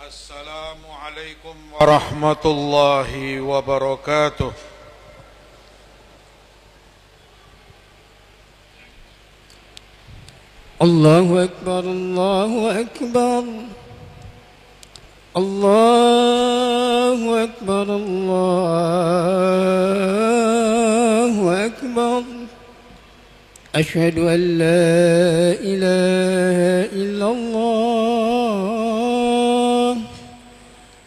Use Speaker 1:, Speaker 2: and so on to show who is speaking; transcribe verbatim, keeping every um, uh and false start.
Speaker 1: Assalamualaikum warahmatullahi wabarakatuh.
Speaker 2: Allahu Akbar, Allahu Akbar, Allahu Akbar, Allahu Akbar. Asyhadu an la ilaha illallah